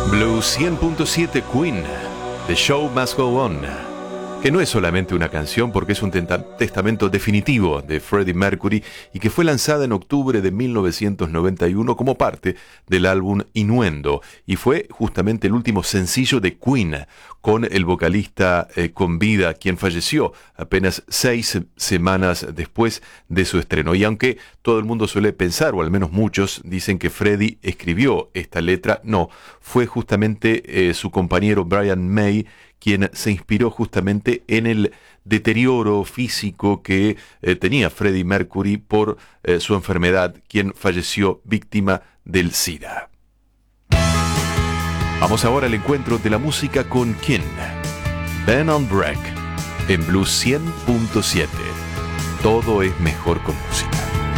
Blues 100.7 Queen, The Show Must Go On, que no es solamente una canción porque es un testamento definitivo de Freddie Mercury y que fue lanzada en octubre de 1991 como parte del álbum Innuendo y fue justamente el último sencillo de Queen con el vocalista con vida, quien falleció apenas 6 semanas después de su estreno. Y aunque todo el mundo suele pensar, o al menos muchos dicen que Freddie escribió esta letra, no, fue justamente su compañero Brian May quien se inspiró justamente en el deterioro físico que tenía Freddie Mercury por su enfermedad, quien falleció víctima del SIDA. Vamos ahora al encuentro de la música con King, Bend and Break, en Blues 100.7. Todo es mejor con música.